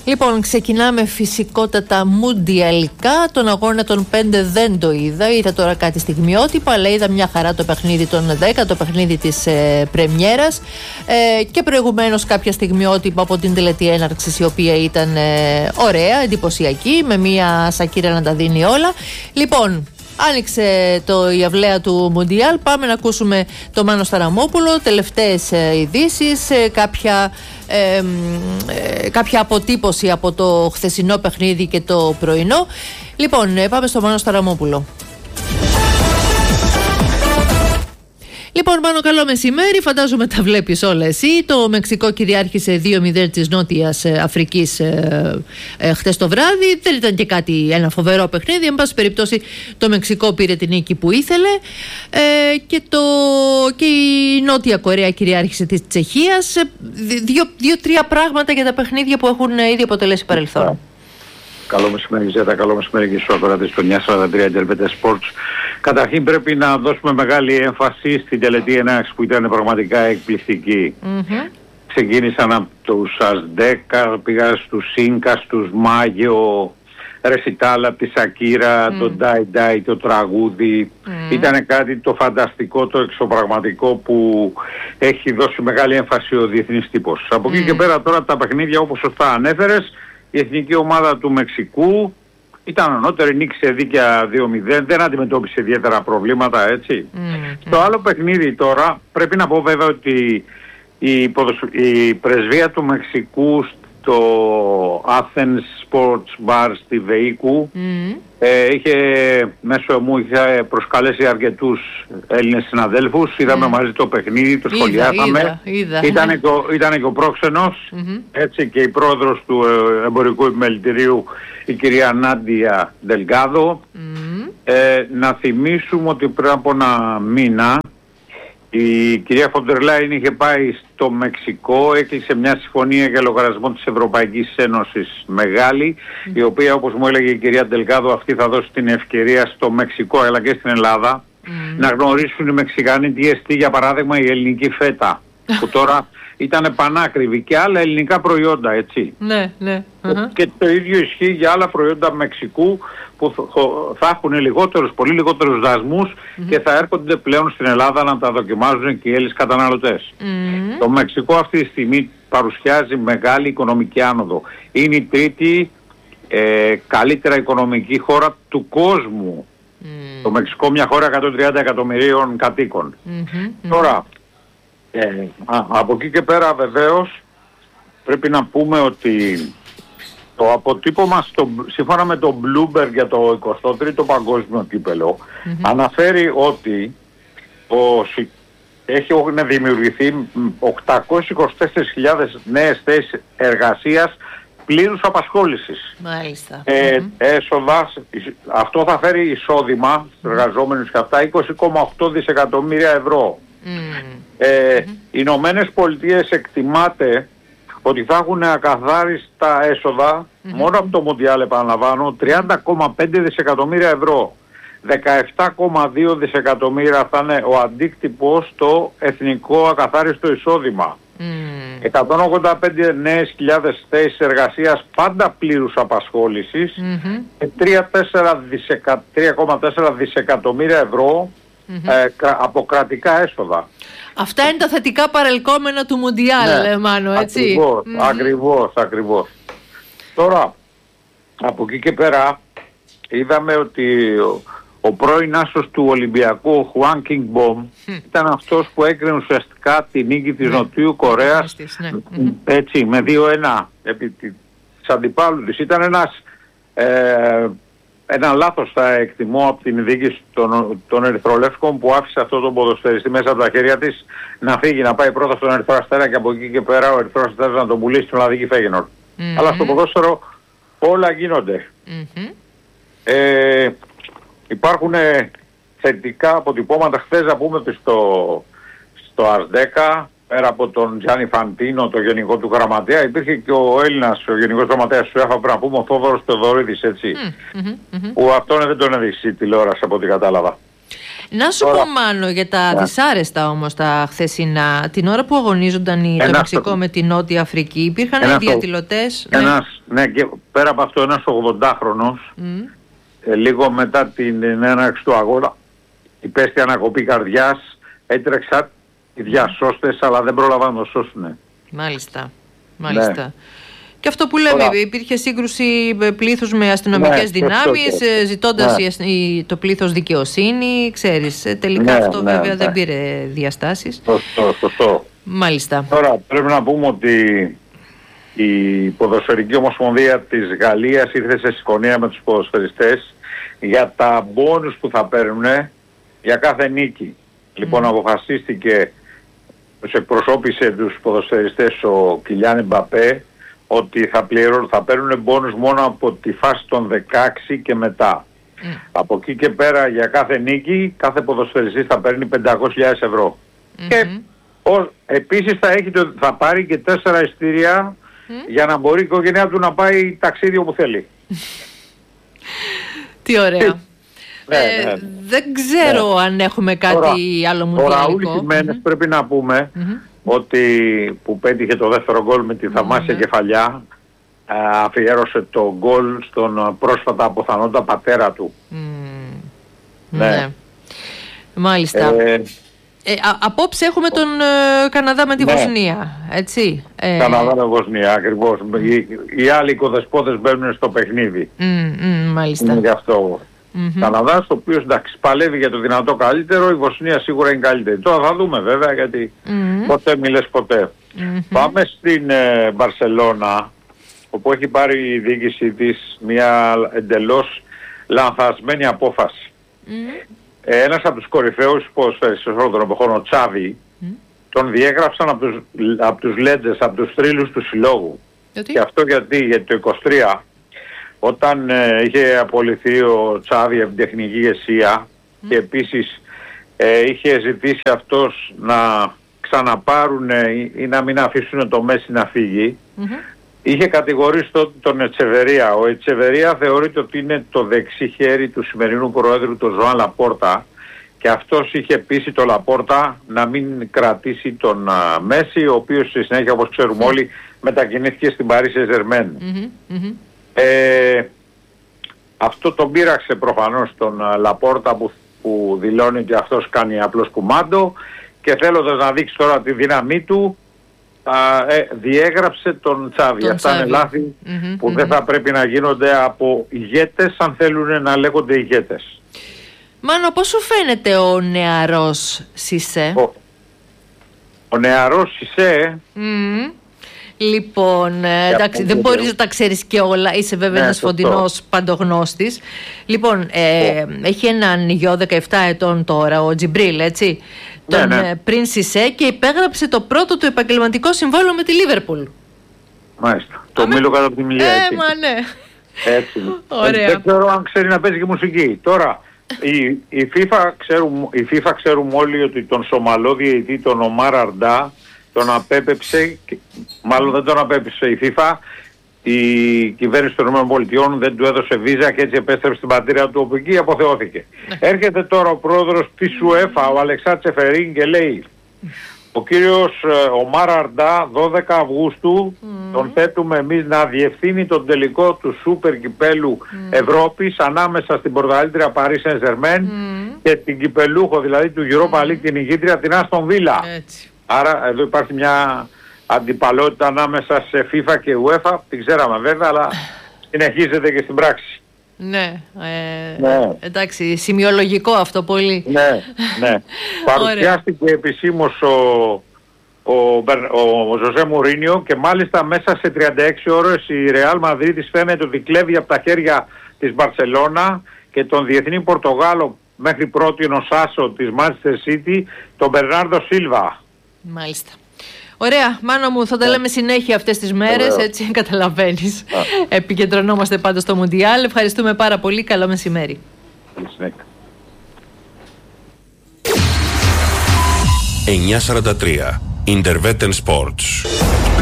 Λοιπόν, ξεκινάμε φυσικότατα μουντιαλικά. Τον αγώνα των 5 δεν το είδα. Είδα τώρα κάτι στιγμιότυπα, αλλά είδα μια χαρά το παιχνίδι των 10, το παιχνίδι της πρεμιέρας. Και προηγουμένως κάποια στιγμιότυπα από την τελετή έναρξης, η οποία ήταν ωραία, εντυπωσιακή, με μια Σακύρα να τα δίνει όλα. Λοιπόν, άνοιξε η αυλαία του Μουντιάλ. Πάμε να ακούσουμε το Μάνο Σταραμόπουλο, τελευταίες ειδήσεις, κάποια αποτύπωση από το χθεσινό παιχνίδι και το πρωινό. Λοιπόν, πάμε στο Μάνο Σταραμόπουλο. Λοιπόν, Μάνο, καλό μεσημέρι. Φαντάζομαι τα βλέπεις όλα εσύ. Το Μεξικό κυριάρχησε 2-0 της Νότιας Αφρικής χτες το βράδυ. Δεν ήταν και ένα φοβερό παιχνίδι. Εν πάση περιπτώσει, το Μεξικό πήρε την νίκη που ήθελε. Και η Νότια Κορέα κυριάρχησε της Τσεχίας. Δύο-τρία πράγματα για τα παιχνίδια που έχουν ήδη αποτελέσει παρελθόν. Καλό μεσημέρι, Ζέτα. Καλό μεσημέρι και στους ακροατές του 943 Τελβέτε Sports. Καταρχήν πρέπει να δώσουμε μεγάλη έμφαση στην τελετή έναρξη που ήταν πραγματικά εκπληκτική. Ξεκίνησαν από τους Ασδέκα, πήγαν στους Ίνκα, στους Μάγιο, ρεσιτάλα από τη Σακύρα, το Ντάι Ντάι, το τραγούδι. Ήταν κάτι το φανταστικό, το εξωπραγματικό που έχει δώσει μεγάλη έμφαση ο διεθνής τύπος. Από εκεί και πέρα τώρα τα παιχνίδια, όπως σωστά ανέφερες, η εθνική ομάδα του Μεξικού ήταν ανώτερη, νίκησε δίκαια 2-0, δεν αντιμετώπισε ιδιαίτερα προβλήματα, έτσι. Στο άλλο παιχνίδι τώρα πρέπει να πω βέβαια ότι η πρεσβεία του Μεξικού στο Athens Sports Bar στη Βεΐκου μέσω μου είχε προσκαλέσει αρκετούς Έλληνες συναδέλφους. Είδαμε μαζί το παιχνίδι, το σχολιάσαμε. Ήταν και ο πρόξενος, έτσι, και η πρόεδρος του Εμπορικού Επιμελητηρίου, η κυρία Νάντια Ντελγκάδο. Να θυμίσουμε ότι πριν από ένα μήνα η κυρία Φοντερ Λάιν είχε πάει στο Μεξικό, έκλεισε μια συμφωνία για λογαριασμό της Ευρωπαϊκής Ένωσης μεγάλη, η οποία, όπως μου έλεγε η κυρία Ντελγκάδο, αυτή θα δώσει την ευκαιρία στο Μεξικό αλλά και στην Ελλάδα να γνωρίσουν οι Μεξικάνοι τι εστί, για παράδειγμα, η ελληνική φέτα, που τώρα ήταν πανάκριβη, και άλλα ελληνικά προϊόντα, έτσι. Ναι. Και το ίδιο ισχύει για άλλα προϊόντα Μεξικού που θα έχουν πολύ λιγότερους δασμούς και θα έρχονται πλέον στην Ελλάδα να τα δοκιμάζουν και οι Έλληνες καταναλωτές. Το Μεξικό αυτή τη στιγμή παρουσιάζει μεγάλη οικονομική άνοδο. Είναι η τρίτη καλύτερα οικονομική χώρα του κόσμου. Το Μεξικό, μια χώρα 130 εκατομμυρίων κατοίκων. Τώρα, από εκεί και πέρα βεβαίως πρέπει να πούμε ότι το αποτύπωμα σύμφωνα με το Bloomberg για το 23ο Παγκόσμιο Κύπελλο αναφέρει ότι έχουν δημιουργηθεί 824.000 νέες θέσεις εργασίας πλήρους απασχόλησης. Μάλιστα. Έσοδα, αυτό θα φέρει εισόδημα στους εργαζόμενους και αυτά 20,8 δισεκατομμύρια ευρώ. Οι Ηνωμένες Πολιτείες εκτιμάται ότι θα έχουν ακαθάριστα έσοδα μόνο από το Μουντιάλ, επαναλαμβάνω, 30,5 δισεκατομμύρια ευρώ. 17,2 δισεκατομμύρια θα είναι ο αντίκτυπος στο εθνικό ακαθάριστο εισόδημα. 185 νέες χιλιάδες θέσεις εργασίας πάντα πλήρους απασχόλησης και 3,4 δισεκατομμύρια ευρώ από κρατικά έσοδα. Αυτά είναι τα θετικά παρελκόμενα του Μουντιάλ, Μάνο, έτσι. Ακριβώς. Τώρα, από εκεί και πέρα, είδαμε ότι ο πρώην άσος του Ολυμπιακού, ο Χουάν Κινγκμπομ, ήταν αυτός που έκρινε ουσιαστικά τη νίκη της Νοτιού Κορέας, έτσι, με 2-1 επί της αντιπάλου της. Ήταν ένα λάθος, θα εκτιμώ, από την διοίκηση των Ερυθρολεύκων, που άφησε αυτό τον ποδοσφαιριστή μέσα από τα χέρια της να φύγει, να πάει πρώτα στον Ερυθρό Αστέρα και από εκεί και πέρα ο Ερυθρός Αστέρας να τον πουλήσει στην Ολλανδική Φέγενορντ. Αλλά στο ποδόσφαιρο όλα γίνονται. Υπάρχουν θετικά αποτυπώματα. Χθες, να πούμε ότι στο ΑΣΔΕΚΑ, πέρα από τον Τζάνι Φαντίνο, το γενικό του γραμματέα, υπήρχε και ο Έλληνας, ο γενικός γραμματέας του ΕΦΑ, πρέπει να πούμε, ο Θόδωρος Θεοδωρίδης, έτσι. Που αυτόν δεν τον έδειξε η τηλεόραση, από ό,τι κατάλαβα. Να σου πω, Μάνο, για τα δυσάρεστα όμως τα χθεσινά, την ώρα που αγωνίζονταν το Μεξικό με τη Νότια Αφρική, υπήρχαν διαδηλωτές. Ναι, και πέρα από αυτό ένας 80χρονος, λίγο μετά την έναρξη του αγώνα, υπέστη ανακοπή καρδιάς, έτρεξαν οι διασώστες, αλλά δεν πρόλαβαν να το σώσουν. Μάλιστα. Ναι. Και αυτό που λέμε, υπήρχε σύγκρουση πλήθους με αστυνομικές δυνάμεις, ζητώντας το πλήθος δικαιοσύνη, ξέρεις. Τελικά αυτό βέβαια δεν πήρε διαστάσεις. Σωστό. Μάλιστα. Τώρα πρέπει να πούμε ότι η Ποδοσφαιρική Ομοσπονδία της Γαλλίας ήρθε σε συμφωνία με τους ποδοσφαιριστές για τα μπόνους που θα παίρνουν για κάθε νίκη. Λοιπόν, αποφασίστηκε, τους εκπροσώπησε τους ποδοσφαιριστές ο Κιλιάν Εμπαπέ, ότι θα παίρνουν μπόνους μόνο από τη φάση των 16 και μετά. Από εκεί και πέρα για κάθε νίκη, κάθε ποδοσφαιριστής θα παίρνει 500.000 ευρώ. Και επίσης θα πάρει και 4 εισιτήρια για να μπορεί η οικογένειά του να πάει ταξίδι όπου θέλει. Τι ωραία. Δεν ξέρω αν έχουμε κάτι άλλο μουντιαλικό. Ο Ραούλ Χιμένες πρέπει να πούμε ότι που πέτυχε το δεύτερο γκολ με τη θαυμάσια κεφαλιά, αφιέρωσε το γκολ στον πρόσφατα αποθανόντα πατέρα του. Ναι. Μάλιστα. Απόψε έχουμε τον Καναδά με τη Βοσνία, έτσι. Καναδά με Βοσνία, ακριβώς. Οι άλλοι οικοδεσπότες μπαίνουν στο παιχνίδι. Μάλιστα. Είναι γι' αυτό. Καναδάς, το οποίο εντάξει παλεύει για το δυνατό καλύτερο, η Βοσνία σίγουρα είναι καλύτερη. Τώρα θα δούμε βέβαια, γιατί ποτέ μη λες ποτέ. Πάμε στην Μπαρσελώνα, όπου έχει πάρει η διοίκηση της μια εντελώς λανθασμένη απόφαση. Ένας από τους κορυφαίους ποδοσφαιριστές όλων των εποχών, ο Τσάβι, τον διέγραψαν από τους λέντες, από τους θρύλους του συλλόγου. Και αυτό γιατί το 23, όταν είχε απολυθεί ο Τσάβι από την τεχνική ηγεσία και επίσης είχε ζητήσει αυτός να ξαναπάρουν ή να μην αφήσουν το Μέση να φύγει, είχε κατηγορήσει τον Ετσεβερία. Ο Ετσεβερία θεωρείται ότι είναι το δεξί χέρι του σημερινού Προέδρου, του Ζωάν Λαπόρτα, και αυτός είχε πείσει τον Λαπόρτα να μην κρατήσει τον Μέση, ο οποίος στη συνέχεια, όπως ξέρουμε όλοι, μετακινήθηκε στην Παρί Σεν Ζερμέν. Αυτό τον πείραξε προφανώς τον Λαπόρτα, που δηλώνει ότι αυτός κάνει απλώς κουμάντο, και θέλοντας να δείξει τώρα τη δύναμή του, διέγραψε τον Τσάβι. Αυτά είναι λάθη που δεν θα πρέπει να γίνονται από ηγέτες, αν θέλουν να λέγονται ηγέτες. Μάνο, πώς σου φαίνεται ο νεαρός Σισέ? Ο νεαρός Σισέ... Λοιπόν, εντάξει, δεν μπορείς να τα ξέρεις και όλα. Είσαι βέβαια ένας φωτεινός παντογνώστης. Λοιπόν, έχει έναν γιο 17 ετών τώρα, ο Τζιμπρίλ, έτσι, τον πριν Σισέ, και υπέγραψε το πρώτο του επαγγελματικό συμβόλαιο με τη Λίβερπουλ. Μάλιστα. Το μίλω κάτω από τη μιλιά, έτσι. Ναι. Έτσι. Ωραία. Δεν ξέρω αν ξέρει να παίζει και μουσική. Τώρα, η FIFA ξέρουμε όλοι ότι τον Σομαλό διαιτητή, τον Ομάρ Αρντά, τον απέπεψε, μάλλον δεν τον απέπεψε η FIFA, η κυβέρνηση των ΗΠΑ δεν του έδωσε βίζα και έτσι επέστρεψε στην πατρίδα του, όπου εκεί αποθεώθηκε. Έρχεται τώρα ο πρόεδρος της UEFA, ο Αλεξά Τσεφερίν, και λέει: ο κύριος Ομάρ Αρντά 12 Αυγούστου τον θέτουμε εμείς να διευθύνει τον τελικό του Σούπερ Κυπέλου Ευρώπης ανάμεσα στην πρωταθλήτρια Παρί Σεν Ζερμέν και την κυπελούχο, δηλαδή του Europa League, την ηγήτρια, την Άστον Βίλα. Άρα εδώ υπάρχει μια αντιπαλότητα ανάμεσα σε FIFA και UEFA, την ξέραμε βέβαια, αλλά συνεχίζεται και στην πράξη. Ναι, εντάξει, σημειολογικό αυτό πολύ. Ναι. Παρουσιάστηκε επισήμως ο Ζωζέ Μουρίνιο, και μάλιστα μέσα σε 36 ώρες η Ρεάλ Μαδρίτης φαίνεται ότι κλέβει από τα χέρια της Μπαρσελώνα και τον διεθνή Πορτογάλο μέχρι πρώτη ο Σάσο της Manchester City, τον Μπερνάρντο Σίλβα. Μάλιστα. Ωραία, Μάνο μου, θα τα λέμε συνέχεια αυτές τις μέρες, έτσι καταλαβαίνεις. Επικεντρωνόμαστε πάντα στο Μουντιάλ. Ευχαριστούμε πάρα πολύ, καλό μεσημέρι. 9:43 Intervetten Sports.